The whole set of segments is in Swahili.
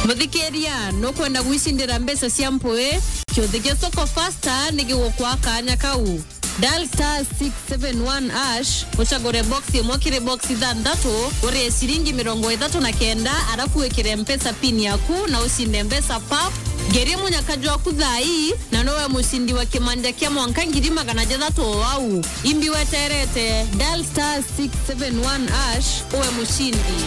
Muthikeria no kwenda gwicindira mbesa cia mpwe kiothige soko faster nigwo kwa kanya kau. Dial *671# uchagure box imwe kire box ithandatu uri ciringi 39 arafu wekire mpesa pin yaku na usinde mbesa pap. Geria munyakaji waku thai na nowe mushindi wa kimanja kia mwanka 600 au imbi weterete. Dial *671# uwe mushindi.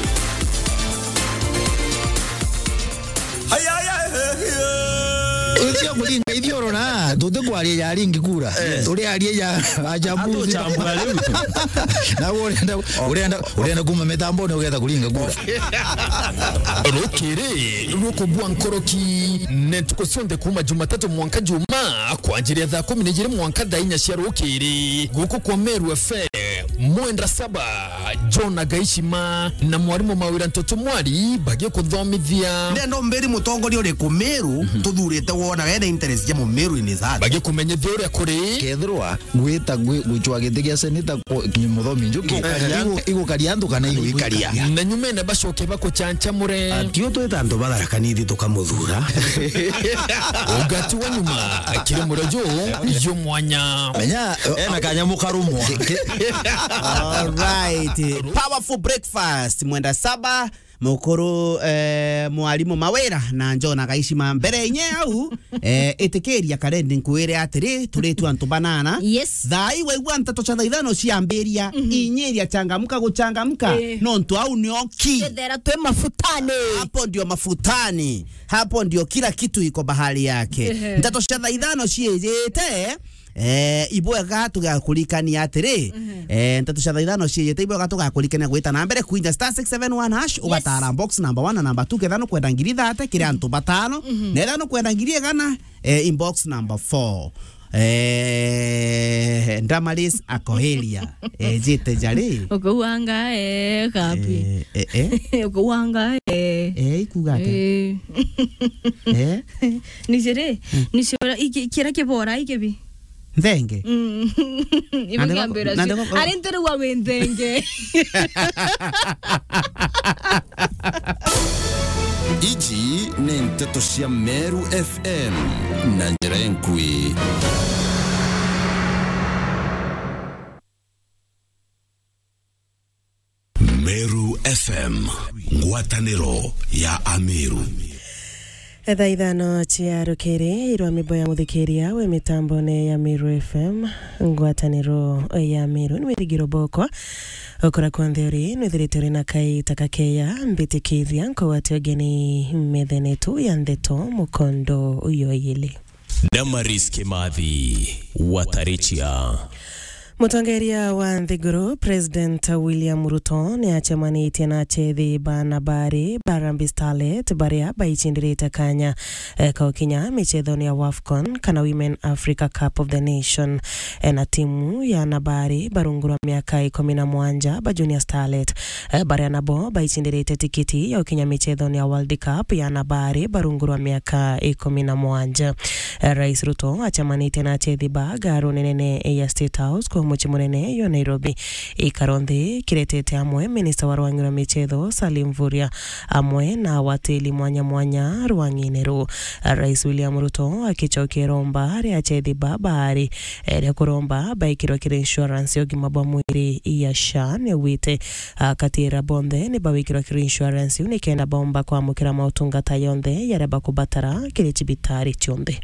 Utia kulinga idioro na dodo kwali ya ringi kura uri ali ya ajabu na urenda kuma metambo na ugeta kulinga kura rokere roko bwankoroki netukosonde kuma Jumatatu mwanka juma kwa ajili ya 10 mwanka dainya cia rokere guko kwa Meru FM mwenda 7 John Agaishima na mwarimu Mawira Ntoto mwari bagie kuthomithia nendo mberi mutongori uri ku Meru tuthurite wona wena interest ya mu Meru ni za bagie kumenyithia uri akuri kethirwa gwita guchwa githigia seneta muthomi njuki igo kariandu kana igo ikaria na nyumene bacoke bako chancha mure atio twita andu batharakanithie tukamuthura ugati wa nyuma akiri murejo yo mwanya menya ena kanyamu karumwa. All right, powerful breakfast mwenda 7 mukuru mwalimu Mawira na John Agaishima mbere inye au etikeria karendi nkuire atiri turitu antu banana. Yes. Thai weigwa ntato cha thaithano ciambiria inyeria changamka guchangamka no ntu au nioki Thera twe mafutani. hapo ndio mafutani, hapo ndio kila kitu iko bahari yake. Ntato cha thaithano ciejete ibwega tugakulikania atiri ntatu cia thaithano ciejete ibwega tugakulikania gwita na mbere kuinja *671# ugatara box number 1 na number 2 kethano kwenda ngiri 30 kiri antu batano na ethano kwenda ngiri 100 inbox number 4 Ndamaris akohelia jite jari Okuwanga kapi. Okuwanga ikugate Nijere kira kibora ikebi Nthenge. Imugambira. Alentere wa wendenge. Iji ni nteto cia Meru FM na Njerenkwi. Meru FM, ngwataniro ya Ameru. Etha ithano cia rukiri irwa mibo ya muthikiria we mitambo ne ya Meru FM ngwataniro ya Meru ni wirigiro boko okora kwa theory ni thiritori na kai takakeya mbitikithia nko watogeni methenetu ya ndeto mukondo uyoyile Damaris Kimathi Watarichia. Mutongeria wa Nthiguru President William Ruto ni achamanite na chethi banabari Barambi Starlet baria baichindirite kanya kaukinya michethoni ya WAFCON kana Women Africa Cup of the Nation na timu ya nabari barungurwa miaka 17 ba Junior Starlet baria nabo baichindirite tikiti ya ukinya michethoni ya World Cup ya nabari barungurwa miaka 17. Rais Ruto achamanite na chethi ba garo nene ya State House kwa muchi munene yo Nairobi ikaronthi kiretete amwe minister wa Rwang'iro Michetho Salim Vuria amwe na wateli mwanya Rwang'ineru. Rais William Ruto akichokera romba ria chethi babari ria kuromba baikiro kire insurance yogima bwa mwiri ya SHA ne wite katira bonde ni bawikiro kire insurance unikenda bomba kwa mukira mautungata yonthe yareba kubatara kire chibitari chonde.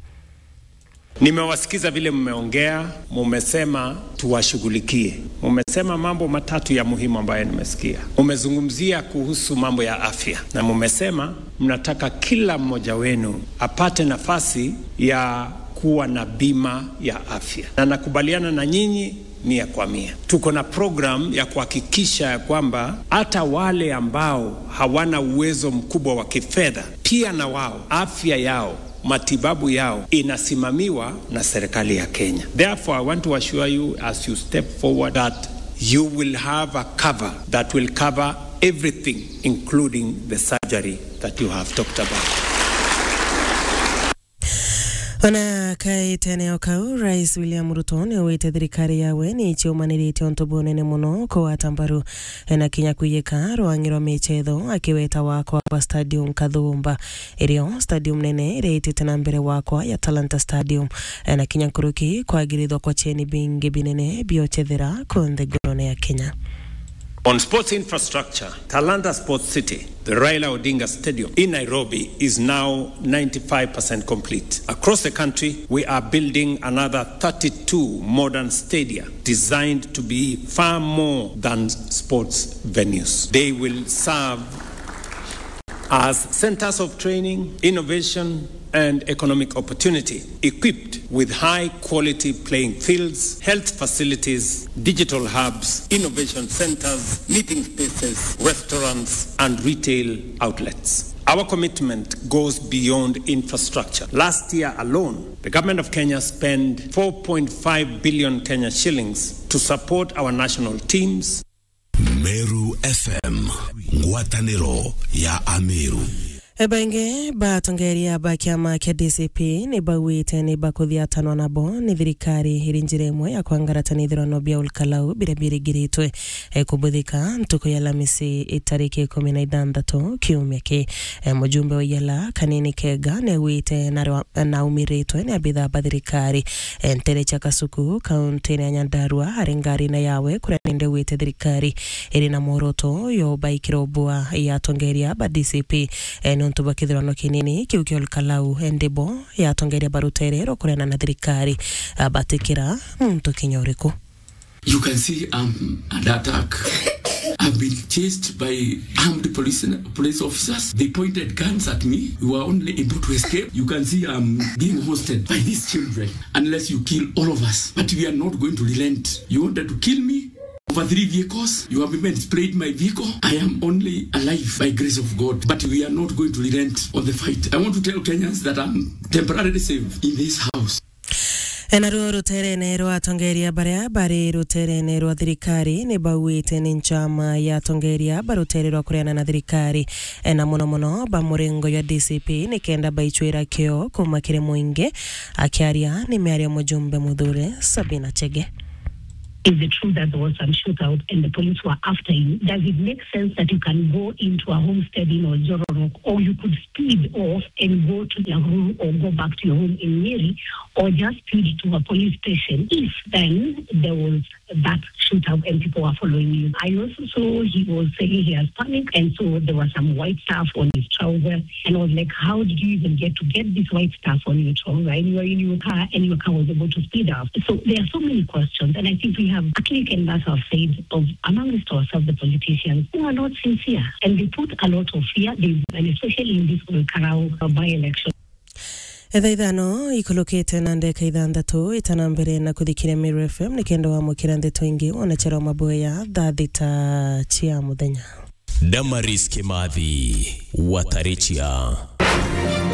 Nimewasikiza vile mmeongea, mumesema tuwashughulikie. Mumesema mambo matatu ya muhimu ambayo nimesikia. Mumezungumzia kuhusu mambo ya afya na mumesema mnataka kila mmoja wenu apate nafasi ya kuwa na bima ya afya. Na nakubaliana na nyinyi 100%. Tuko na program ya kuhakikisha kwamba hata wale ambao hawana uwezo mkubwa wa kifedha pia na wao afya yao matibabu yao inasimamiwa na serikali ya Kenya. Therefore, I want to assure you as you step forward that you will have a cover that will cover everything, including the surgery that you have talked about. Ona kaita eneo kau Rais William Ruto ni wite thirikari yawe ni ichiumanirite ontobu nene muno kwa tambaru na kinya kuyika rwangiro michetho akiweta wakwa wa stadium Kathumba irio stadium nene ireitite na mbere wakwa ya Talanta Stadium na kinya kuruki kwagirithwa kwa cheni bingi binene biochethera konde gorone ya Kenya. On sports infrastructure, Talanta Sports City, the Raila Odinga Stadium in Nairobi is now 95% complete. Across the country, we are building another 32 modern stadia designed to be far more than sports venues. They will serve as centers of training, innovation, and economic opportunity, equipped with high-quality playing fields, health facilities, digital hubs, innovation centers, meeting spaces, restaurants, and retail outlets. Our commitment goes beyond infrastructure. Last year alone, the government of Kenya spent 4.5 billion Kenya shillings to support our national teams. Meru FM, ngwataniro ya Ameru. Ebenge batongeria bakiama kia DCP ni bawite ni bakuthiatanwa nabo ni thirikari irinjire imwe ya kwangaratana ithurano bia ulkalau birebire giritwe kubuthika ntuko ya Lamisi itariki 16 kiumia ki mujumbe wa yala Kanini Kega ne wite na umiritwe ni abitha bathirikari ntere cha Kasuku kaunti ya Nyandarua harengari na yawe kuraninde wite thirikari irina moroto yo baikirobua ya tongeria ba DCP nontuba kithurano kinini kiukio Olkalau endebo ya tongeria baruterero kurena na thirikari batikira muntu kinyoriko. You can see under attack. I've been chased by armed police officers. They pointed guns at me. We were only able to escape. You can see I'm being hosted by these children unless you kill all of us. But we are not going to relent. You wanted to kill me? Over 3 vehicles, you have even sprayed my vehicle. I am only alive by grace of God, but we are not going to relent on the fight. I want to tell Kenyans that I'm temporarily safe in this house. Enaru rutere rwa tongeria baria bari rutere rwa thirikari ni bawite ni nchama ya tongeria barutere rwa kuriana na thirikari ena muno bamurengo ya DCP ni kenda baichwira kio kumakire muinge akiaria ni miaria mujumbe mudhure Sabina Chege. Is it true that there was some shootout and the police were after you? Does it make sense that you can go into a homestead in Ojororok, or you could speed off and go to your home or go back to your home in Nyeri, or just speed to a police station if then there was that shootout and people were following you? I also saw he was saying he has panic, and so there was some white stuff on his trouser, and I was like, how did you even get this white stuff on your trouser? And you were in your car and your car was able to speed up. So there are so many questions, and I think we have a clique and mass of faith of amongst ourselves, the politicians, who are not sincere, and they put a lot of fear, and especially in this Karau by-election. Ethaithano ikulukite na ndeka ithandatu itanambere na kuthikira Meru FM nikendo wa mukira ndeto ingi onachera maboya thita chia muthenya. Damaris Kimathi Watarichia.